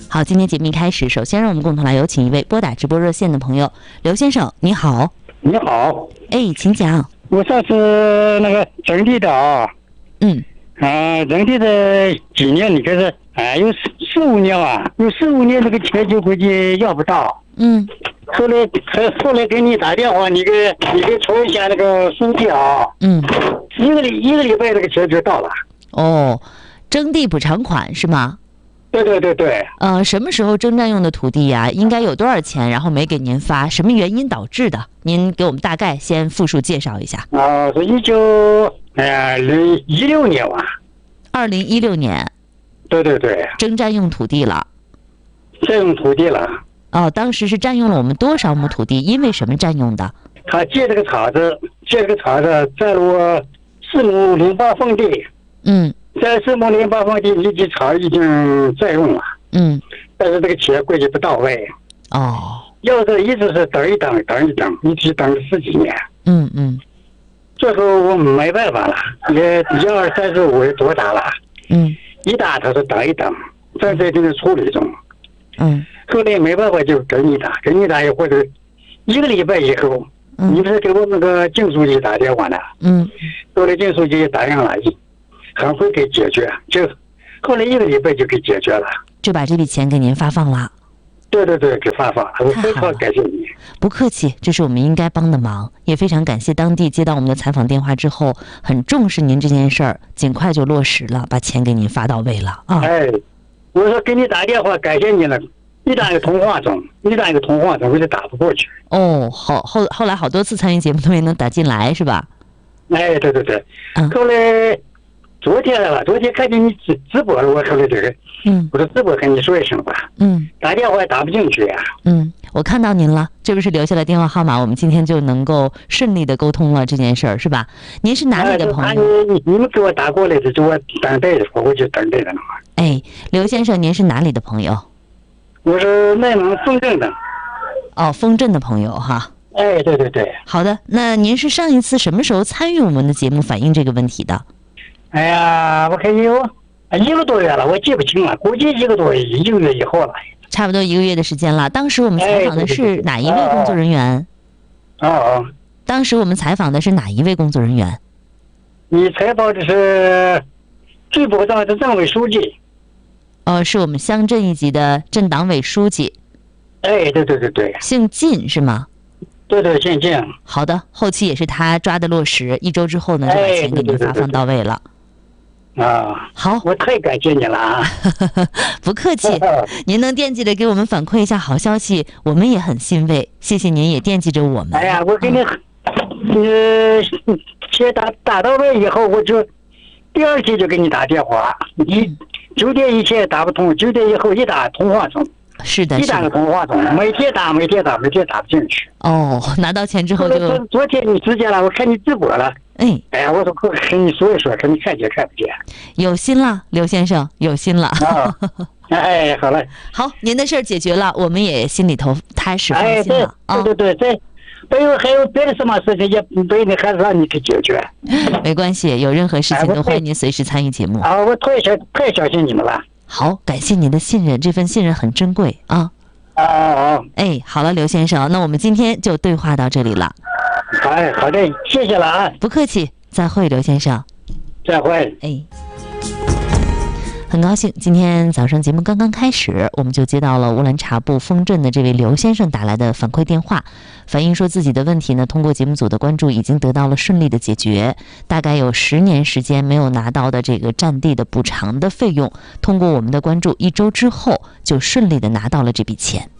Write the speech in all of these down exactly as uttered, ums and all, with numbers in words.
好，今天节目一开始，首先让我们共同来有请一位拨打直播热线的朋友，刘先生，你好。 你好， 哎，请讲。 我上次那个整地的啊， 嗯， 啊，整地的几年，你看是，哎，有四四五年啊，有四五年那个钱就估计要不到。 嗯， 后来后来给你打电话，你给你给瞅一下那个书记啊。 嗯， 一个礼一个礼拜那个钱就到了。 哦，征地补偿款是吗？ 对对对对。 呃，什么时候征占用的土地呀？应该有多少钱？然后没给您发，什么原因导致的？您给我们大概先复述介绍一下。 啊，是一九哎呀零一六年吧。 二零一六年。 对对对。 征占用土地了。 占用土地了。 哦，当时是占用了我们多少亩土地？因为什么占用的？ 他借这个厂子，借这个厂子占了我四亩零八分地。 嗯。 在四亩零八分地，立即厂已经占用了。 嗯。 但是这个钱估计不到位。 哦。 要是一直是等一等，等一等，一直等了十几年。 嗯嗯。 最后我没办法了，也一二三四五也多打了。 嗯。 一打他说等一等，正在这个处理中。 嗯。 后来没办法就给你打，给你打以后这个一个礼拜以后， 嗯、 你不是给我那个靳书记打电话呢？ 嗯。 后来靳书记答应了，很快给解决，就后来一个礼拜就给解决了， 就把这笔钱给您发放了。 对对对，给发放了，我非常感谢你。 不客气，这是我们应该帮的忙，也非常感谢当地接到我们的采访电话之后，很重视您这件事儿，尽快就落实了，把钱给您发到位了啊！ 哎，我说给你打电话感谢你了，一打一个通话中，一打一个通话中，我就打不过去。 哦，好后后来好多次参与节目都没能打进来，是吧？ 哎，对对对， 嗯， 后来昨天了，昨天看见你直直播了，我后来这个。 嗯， 我说直播跟你说一声吧。 嗯， 打电话打不进去呀、啊。 嗯，我看到您了，这不是留下了电话号码，我们今天就能够顺利的沟通了这件事儿，是吧？您是哪里的朋友？ 啊、你你们给我打过来的，就我等待的，我就等待着呢。 哎，刘先生，您是哪里的朋友？ 我是内蒙丰镇的。 哦，丰镇的朋友哈。 哎，对对对。 好的，那您是上一次什么时候参与我们的节目反映这个问题的？ 哎呀，我看有。一个多月了，我记不清了，估计一个多月一个月以后了， 差不多一个月的时间了。当时我们采访的是哪一位工作人员？ 哦哦， 当时我们采访的是哪一位工作人员？ 你采访的是最保障的政委书记。 哦，是我们乡镇一级的镇党委书记。 哎，对对对对。 姓靳是吗？ 对对，姓靳。 好的，后期也是他抓的落实，一周之后呢就把钱给您发放到位了。 啊， 好， 我太感谢你了啊！ 不客气，您能惦记着给我们反馈一下好消息，我们也很欣慰。谢谢您也惦记着我们。 哎呀，我给你，呃，钱打打到位以后，我就第二天就给你打电话。你九点以前打不通，九点以后一打通话中。 是的， 一打个通话中，每天打，每天打，每天打不进去。 哦，拿到钱之后就。 昨天你直接了，我看你直播了。 哎， 哎呀，我说跟你说一说，看你看见看不见。 有心了，刘先生，有心了。 啊，哎，好嘞。 好，您的事儿解决了，我们也心里头踏实放心了。 哎，对对对对，还有还有别的什么事情也别的还是让你去解决。 没关系，有任何事情都欢迎您随时参与节目。 啊，我太小太相信你们了。 好，感谢您的信任，这份信任很珍贵啊。 哦哦。 哎，好了，刘先生，那我们今天就对话到这里了。 哎，好的，谢谢了啊。 不客气，再会，刘先生。 再会。 哎，很高兴，今天早上节目刚刚开始，我们就接到了乌兰察布丰镇的这位刘先生打来的反馈电话，反映说自己的问题呢，通过节目组的关注，已经得到了顺利的解决。大概有十年时间没有拿到的这个占地的补偿的费用，通过我们的关注，一周之后就顺利的拿到了这笔钱。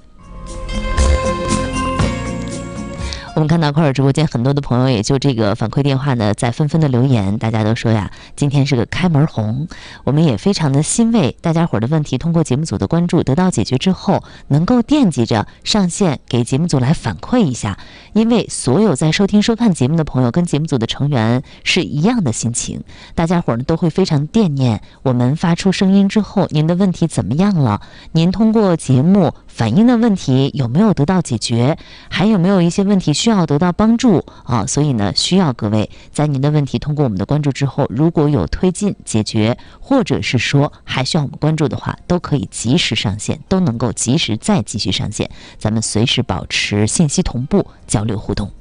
我们看到快手直播间很多的朋友也就这个反馈电话呢，在纷纷的留言，大家都说呀，今天是个开门红。我们也非常的欣慰，大家伙的问题通过节目组的关注得到解决之后，能够惦记着上线给节目组来反馈一下，因为所有在收听收看节目的朋友跟节目组的成员是一样的心情，大家伙呢都会非常惦念我们发出声音之后您的问题怎么样了，您通过节目反映的问题有没有得到解决，还有没有一些问题需要得到帮助啊？所以呢，需要各位在您的问题通过我们的关注之后，如果有推进解决，或者是说还需要我们关注的话，都可以及时上线，都能够及时再继续上线，咱们随时保持信息同步，交流互动。